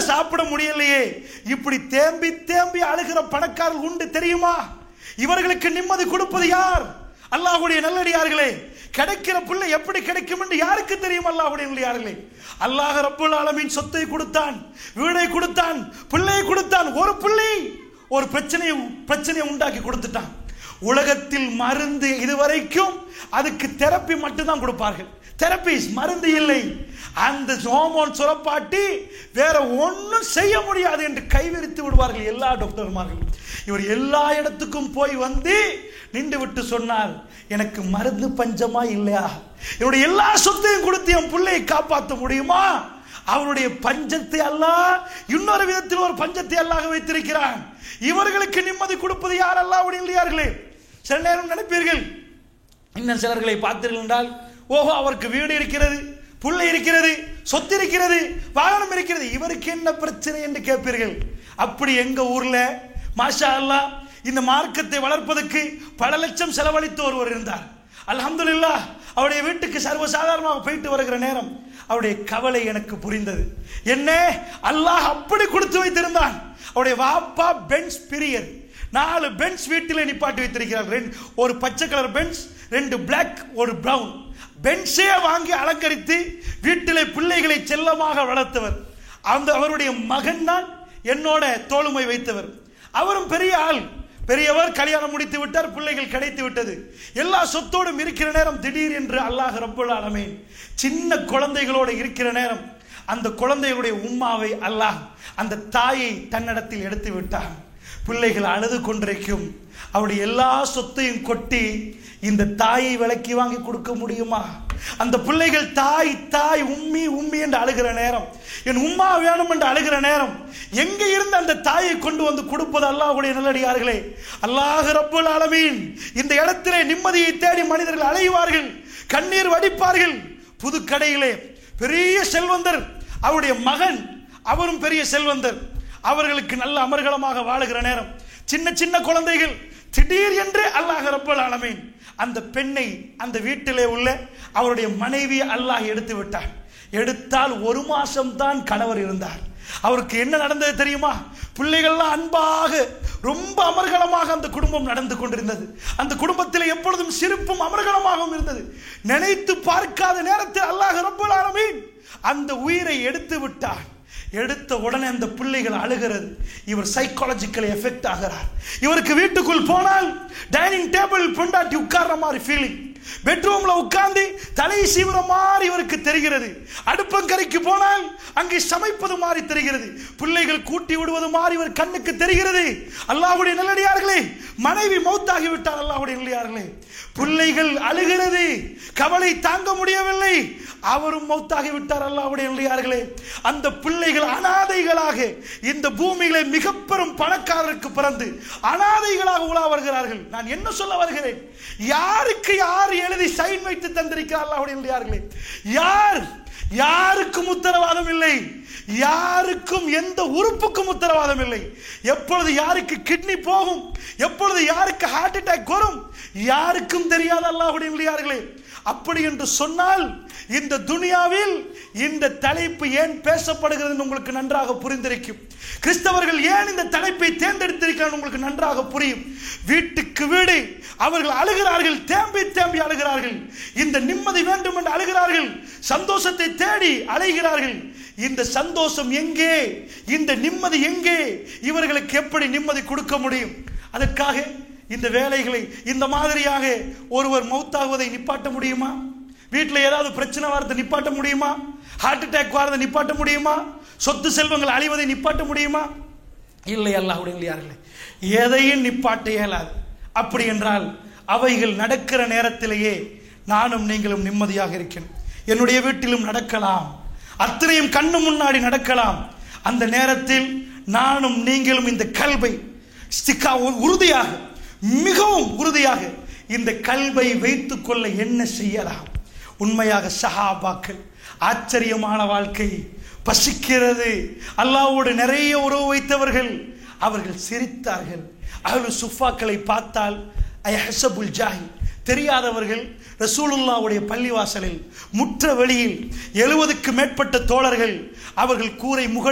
சாப்பிட முடியலையே, இப்படி தேம்பி தேம்பி அழுகிற பணக்காரர்கள் உண்டு தெரியுமா? இவர்களுக்கு நிம்மதி கொடுப்பது யார்? அல்லாஹ்வுடைய நல்லடியார்களே, கிடைக்கிற பிள்ளை எப்படி கிடைக்கும் என்று யாருக்கு தெரியும்? அல்லாஹ்வுடைய நல்லடியார்களே, அல்லாஹ் ரப்புல் ஆலமீன் சொத்தை கொடுத்தான், வீடை கொடுத்தான், பிள்ளையை கொடுத்தான். ஒரு பிள்ளை ஒரு பிரச்சனையை உண்டாக்கி கொடுத்துட்டான். உலகத்தில் மருந்து இதுவரைக்கும் அதுக்கு தெரப்பி மட்டும்தான் கொடுப்பார்கள். தெரபிஸ் மருந்து இல்லை. அந்த ஹார்மோன் சுரப்பாட்டி வேற ஒன்றும் செய்ய முடியாது என்று கைவிரித்து விடுவார்கள் எல்லா டாக்டர்மார்கள். இவர் எல்லா இடத்துக்கும் போய் வந்து நின்று விட்டு சொன்னார், எனக்கு மருந்து பஞ்சமா இல்லையா? என்னுடைய எல்லா சொத்தையும் கொடுத்து என் பிள்ளையை காப்பாற்ற முடியுமா? அவருடைய பஞ்சத்தை அல்லாஹ் இன்னொரு விதத்தில் ஒரு பஞ்சத்தை அல்லாஹ் வைத்திருக்கிறான். இவர்களுக்கு நிம்மதி கொடுப்பது யார்? அல்லாஹ்வுடைய நல்லடியார்களே. சில நேரம் நினைப்பீர்கள், இன்னும் சிலர்களை பார்த்தீர்கள் என்றால், ஓஹோ அவருக்கு வீடு இருக்கிறது, புள்ளை இருக்கிறது, சொத்து இருக்கிறது, வாகனம் இருக்கிறது, இவருக்கு என்ன பிரச்சனை என்று கேட்பீர்கள். அப்படி எங்க ஊர்ல மாஷா அல்லாஹ் இந்த மார்க்கத்தை வளர்ப்பதற்கு பல லட்சம் செலவழித்து ஒருவர் இருந்தார். அல்ஹம்துலில்லாஹ் அவருடைய வீட்டுக்கு சர்வசாதாரணமாக போயிட்டு வருகிற நேரம் அவருடைய கவலை எனக்கு புரிந்தது. என்ன அல்லாஹ் அப்படி கொடுத்து வைத்திருந்தான். அவருடைய வாப்பா பென்ஸ் பிரியர் 4 பென்ஸ் வீட்டில் நிப்பாட்டி வைத்திருக்கிறார். ஒரு பச்சை கலர் பென்ஸ், 2 பிளாக், ஒரு பிரவுன். பென்ஸே வாங்கி அலங்கரித்து வீட்டிலே பிள்ளைகளை செல்லமாக வளர்த்தவர். அவருடைய மகன் தான் என்னோட தோளுமை வைத்தவர். அவரும் பெரிய ஆள், பெரியவர், கல்யாணம் முடித்து விட்டார், பிள்ளைகள் கிடைத்து விட்டது, எல்லா சொத்தோடும் இருக்கிற நேரம் திடீர் என்று அல்லாஹ் ரப்புல் ஆலமீன் சின்ன குழந்தைகளோடு இருக்கிற நேரம் அந்த குழந்தைகளுடைய உம்மாவை அல்லாஹ் அந்த தாயை தன்னிடத்தில் எடுத்து விட்டார். பிள்ளைகள் அழுது கொண்டிருக்கும். அவருடைய எல்லா சொத்தையும் கொட்டி இந்த தாயை விலக்கி வாங்கி கொடுக்க முடியுமா? அந்த பிள்ளைகள் தாய் தாய் உம்மி உம்மி என்று அழுகிற நேரம், என் உம்மா வேணும் என்று அழுகிற நேரம், எங்கே இருந்து அந்த தாயை கொண்டு வந்து கொடுப்பது? அல்லாஹ்வுடைய நல்லடியார்களே, அல்லாஹ் ரப்புல் ஆலமீன் இந்த இடத்திலே நிம்மதியை தேடி மனிதர்கள் அலைவார்கள், கண்ணீர் வடிப்பார்கள். புதுக்கடையிலே பெரிய செல்வந்தர், அவருடைய மகன் அவரும் பெரிய செல்வந்தர், அவர்களுக்கு நல்ல அமர்கலமாக வாழுகிற நேரம் சின்ன சின்ன குழந்தைகள். திடீர் என்று அல்லாஹ் ரப்புல் ஆலமீன் அந்த பெண்ணை அந்த வீட்டிலே உள்ள அவருடைய மனைவி அல்லாஹ் எடுத்து விட்டார். எடுத்தால் 1 மாசம் தான் கணவர் இருந்தார். அவருக்கு என்ன நடந்தது தெரியுமா? பிள்ளைகள்லாம் அன்பாக ரொம்ப அமர்கலமாக அந்த குடும்பம் நடந்து கொண்டிருந்தது. அந்த குடும்பத்தில் எப்பொழுதும் சிரிப்பும் அமர்கலமாகவும் இருந்தது. நினைத்து பார்க்காத நேரத்தில் அல்லாஹ் ரப்புல் ஆலமீன் அந்த உயிரை எடுத்து விட்டார். எடுத்த உடனே அந்த பிள்ளைகள் அழுகிறது. இவர் சைக்காலஜிக்கலி எஃபெக்ட் ஆகிறார். இவருக்கு வீட்டுக்குள் போனால் டைனிங் டேபிள் பொண்டாட்டி உட்கார்ற மாதிரி ஃபீலிங், பெட்ரூம்ல உட்கார்ந்து தலை சீவுற மாதிரி இவருக்கு தெரிகிறது. அடுப்பங்கரைக்கு போனால் அங்கே சமைப்பது மாதிரி தெரிகிறது. பிள்ளைகள் கூட்டி விடுவது மாதிரி இவர் கண்ணுக்கு தெரிகிறது. அல்லாஹ்வுடைய நல்லடியார்களே, மனைவி மௌத்தாகி விட்டார். அல்லாஹ்வுடைய நல்லடியார்களே, பிள்ளைகள் அழுகிறது, கவலை தாங்க முடியவில்லை, அவரும் மௌத்தாகி விட்டார். அல்லாஹ்வுடைய நல்லடியார்களே, அந்த பிள்ளைகள் அனாதைகளாக இந்த பூமியிலே மிக பெரும் பணக்காரருக்கு பிறந்து அனாதைகளாக உலா வருகிறார்கள். நான் என்ன சொல்ல வருகிறேன்? யாருக்கு யார் எழுதி சைன் வைத்து தந்திருக்கிறார்? அல்லாஹ்வுடைய நல்லடியார்களே, யாருக்கும் உத்தரவாதம் இல்லை, யாருக்கும் எந்த உறுப்புக்கும் உத்தரவாதம் இல்லை. எப்பொழுது யாருக்கு கிட்னி போகும், எப்பொழுது யாருக்கு ஹார்ட் அட்டாக் வரும், யாருக்கும் தெரியாது. அல்லாஹ்வுடைய நல்லடியார்களே, அப்படி என்று சொன்னால் இந்த துனியாவில் இந்த தலைப்பு ஏன் பேசப்படுகிறது உங்களுக்கு நன்றாக புரிந்திருக்கும். கிறிஸ்தவர்கள் ஏன் இந்த தலைப்பை தேர்ந்தெடுத்திருக்கிறார்கள் உங்களுக்கு நன்றாக புரியும். வீட்டுக்கு வீடு அவர்கள் அழுகிறார்கள், தேம்பி தேம்பி அழுகிறார்கள். இந்த நிம்மதி வேண்டும் என்று அழுகிறார்கள், சந்தோஷத்தை தேடி அலைகிறார்கள். இந்த சந்தோஷம் எங்கே, இந்த நிம்மதி எங்கே? இவர்களுக்கு எப்படி நிம்மதி கொடுக்க முடியும்? அதற்காக இந்த வேலைகளை இந்த மாதிரியாக ஒருவர் மௌத்தாகுவதை நிப்பாட்ட முடியுமா? வீட்டில் ஏதாவது பிரச்சனை வரதை நிப்பாட்ட முடியுமா? ஹார்ட் அட்டாக் வரதை நிப்பாட்ட முடியுமா? சொத்து செல்வங்கள் அழிவதை நிப்பாட்ட முடியுமா? இல்லை. அல்லாஹ்வுடைய நல்லடியார்களே, எதையும் நிப்பாட்ட இயலாது. அப்படி என்றால் அவைகள் நடக்கிற நேரத்திலேயே நானும் நீங்களும் நிம்மதியாக இருக்கணும். என்னுடைய வீட்டிலும் நடக்கலாம், அத்தனையும் கண்ணு முன்னாடி நடக்கலாம். அந்த நேரத்தில் நானும் நீங்களும் இந்த கல்வை உறுதியாக, மிகவும் உறுதியாக இந்த கல்வை வைத்துக் கொள்ள என்ன செய்யலாம்? உண்மையாக சஹாபாக்கள் ஆச்சரியமான வாழ்க்கை, பசிக்கிறது, அல்லாஹ்வோடு நிறைய உறவு வைத்தவர்கள், அவர்கள் சிரித்தார்கள். அஹ்லு சுஃபாக்களை பார்த்தால் அயஹ்சபுல் ஜாஹில், தெரியாதவர்கள் ரசூலுல்லாஹ்வுடைய பள்ளிவாசலில் முற்ற வெளியில் 70க்கு மேற்பட்ட தோழர்கள், அவர்கள் கூரை முக